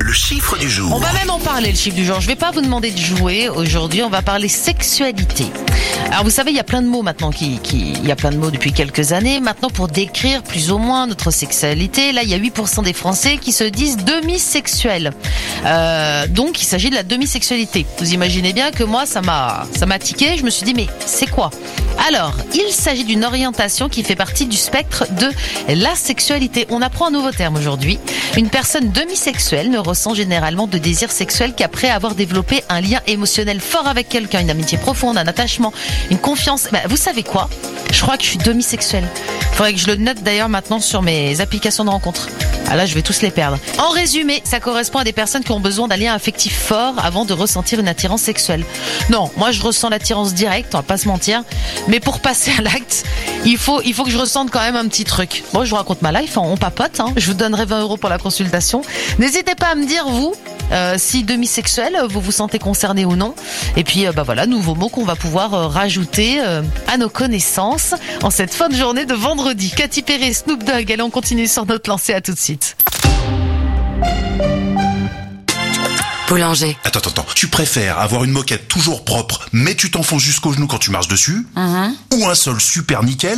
Le chiffre du jour. On va même en parler, le chiffre du jour. Je vais pas vous demander de jouer aujourd'hui, on va parler sexualité. Alors vous savez, il y a plein de mots maintenant il y a plein de mots depuis quelques années maintenant pour décrire plus ou moins notre sexualité. Là, il y a 8% des Français qui se disent demisexuels. Donc il s'agit de la demisexualité. Vous imaginez bien que moi ça m'a tiqué, je me suis dit mais c'est quoi ? Alors, il s'agit d'une orientation qui fait partie du spectre de la sexualité. On apprend un nouveau terme aujourd'hui. Une personne demisexuelle ne ressent généralement de désir sexuel qu'après avoir développé un lien émotionnel fort avec quelqu'un, une amitié profonde, un attachement, une confiance. Vous savez quoi ? Je crois que je suis demisexuelle. Faudrait que je le note d'ailleurs maintenant sur mes applications de rencontres. Ah là, je vais tous les perdre. En résumé, ça correspond à des personnes qui ont besoin d'un lien affectif fort avant de ressentir une attirance sexuelle. Non, moi je ressens l'attirance directe, on va pas se mentir. Mais pour passer à l'acte, il faut que je ressente quand même un petit truc. Bon, je vous raconte ma life, on papote. Je vous donnerai 20 € pour la consultation. N'hésitez pas à me dire, vous, si demisexuel, vous vous sentez concerné ou non. Et puis, voilà, nouveaux mots qu'on va pouvoir rajouter à nos connaissances en cette fin de journée de vendredi. Katy Perry, Snoop Dogg, allez, on continue sur notre lancée, à tout de suite. Boulanger. Attends. Tu préfères avoir une moquette toujours propre, mais tu t'enfonces jusqu'au genou quand tu marches dessus, ou un sol super nickel